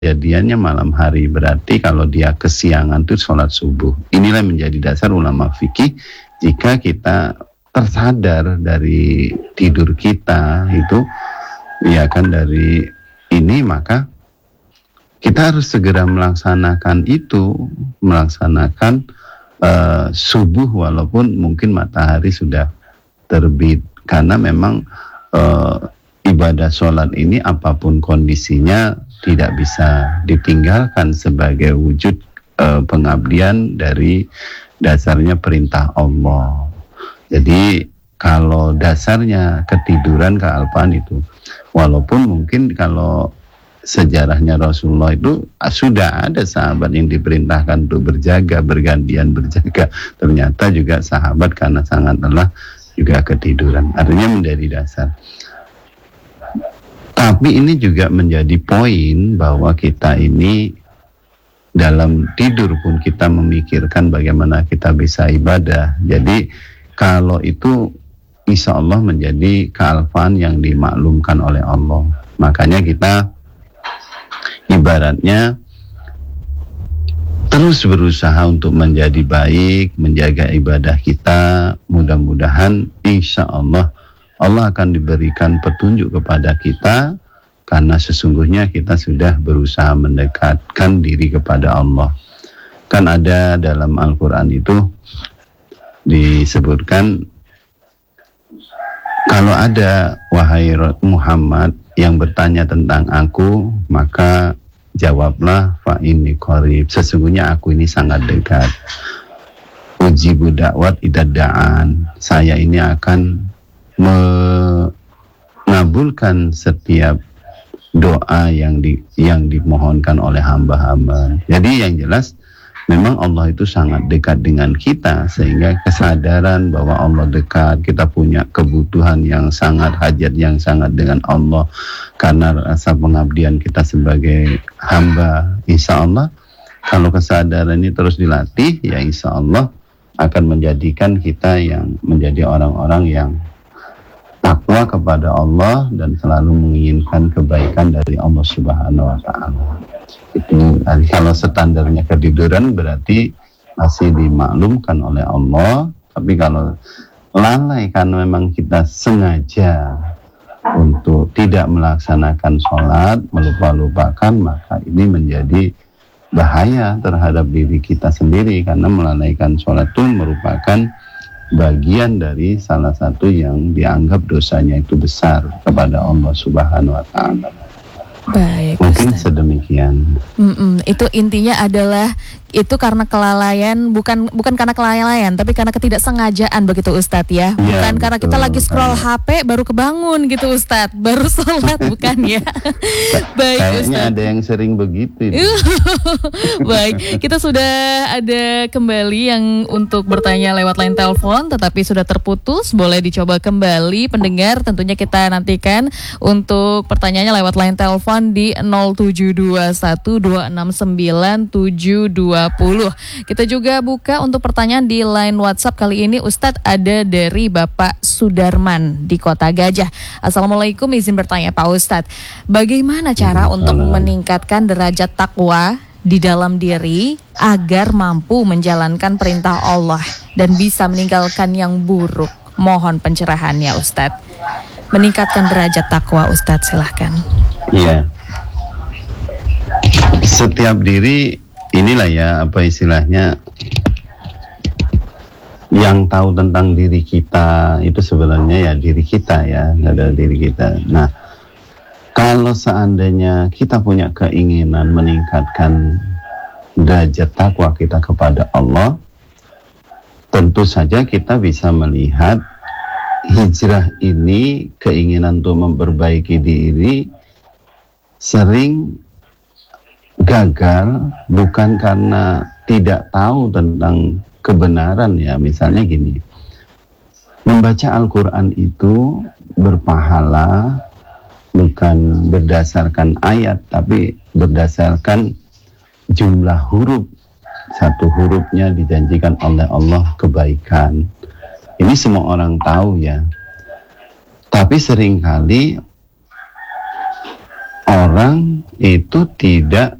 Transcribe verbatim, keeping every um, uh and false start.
kejadiannya malam hari, berarti kalau dia kesiangan itu sholat subuh. Inilah menjadi dasar ulama fikih. Jika kita tersadar dari tidur kita itu, ya kan, dari ini, maka kita harus segera melaksanakan itu, melaksanakan uh, subuh walaupun mungkin matahari sudah terbit. Karena memang uh, ibadah sholat ini apapun kondisinya tidak bisa ditinggalkan sebagai wujud uh, pengabdian dari dasarnya perintah Allah. Jadi kalau dasarnya ketiduran, kealpaan itu, walaupun mungkin kalau sejarahnya Rasulullah itu sudah ada sahabat yang diperintahkan untuk berjaga, bergantian berjaga, ternyata juga sahabat karena sangat lelah juga ketiduran. Artinya menjadi dasar. Tapi ini juga menjadi poin bahwa kita ini dalam tidur pun kita memikirkan bagaimana kita bisa ibadah. Jadi kalau itu insya Allah menjadi kealfaan yang dimaklumkan oleh Allah. Makanya kita ibaratnya terus berusaha untuk menjadi baik, menjaga ibadah kita. Mudah-mudahan insya Allah Allah akan diberikan petunjuk kepada kita, karena sesungguhnya kita sudah berusaha mendekatkan diri kepada Allah. Kan ada dalam Al-Quran itu disebutkan, kalau ada wahai Muhammad yang bertanya tentang aku, maka jawablah fa inni qarib, sesungguhnya aku ini sangat dekat. Ujibu da'wat idza da'an, saya ini akan mengabulkan setiap doa yang di, yang dimohonkan oleh hamba-hamba. Jadi yang jelas memang Allah itu sangat dekat dengan kita, sehingga kesadaran bahwa Allah dekat, kita punya kebutuhan yang sangat, hajat yang sangat dengan Allah karena rasa pengabdian kita sebagai hamba. Insya Allah kalau kesadaran ini terus dilatih, ya insya Allah akan menjadikan kita yang menjadi orang-orang yang takwa kepada Allah dan selalu menginginkan kebaikan dari Allah Subhanahu wa Ta'ala. Itu kalau standarnya ketiduran berarti masih dimaklumkan oleh Allah. Tapi kalau lalai karena memang kita sengaja untuk tidak melaksanakan sholat, melupa-lupakan, maka ini menjadi bahaya terhadap diri kita sendiri, karena melalaikan sholat itu merupakan bagian dari salah satu yang dianggap dosanya itu besar kepada Allah Subhanahu wa Ta'ala. Baik, mungkin Ustaz. Sedemikian. Mm-mm, itu intinya adalah itu karena kelalaian, bukan bukan karena kelalaian, tapi karena ketidaksengajaan begitu Ustadz ya. Bukan ya, karena betul, kita lagi scroll H P baru kebangun gitu Ustadz, baru sholat, bukan ya. Baik, kayaknya Ustadz. Ada yang sering begitu. Baik, kita sudah ada kembali yang untuk bertanya lewat line telepon, tetapi sudah terputus. Boleh dicoba kembali pendengar. Tentunya kita nantikan untuk pertanyaannya lewat line telepon di nol tujuh dua satu dua enam sembilan tujuh dua nol. Kita juga buka untuk pertanyaan di line WhatsApp. Kali ini Ustadz ada dari Bapak Sudarman di Kota Gajah. Assalamualaikum, izin bertanya Pak Ustadz, bagaimana cara untuk meningkatkan derajat takwa di dalam diri agar mampu menjalankan perintah Allah dan bisa meninggalkan yang buruk? Mohon pencerahannya Ustadz. Meningkatkan derajat takwa Ustadz, silahkan. Iya. Setiap diri inilah ya, apa istilahnya, yang tahu tentang diri kita itu sebenarnya ya diri kita ya, ada diri kita. Nah, kalau seandainya kita punya keinginan meningkatkan derajat takwa kita kepada Allah, tentu saja kita bisa melihat hijrah ini, keinginan untuk memperbaiki diri, sering gagal bukan karena tidak tahu tentang kebenaran ya. Misalnya gini, membaca Al-Quran itu berpahala bukan berdasarkan ayat, tapi berdasarkan jumlah huruf. Satu hurufnya dijanjikan oleh Allah kebaikan. Ini semua orang tahu ya. Tapi seringkali orang itu tidak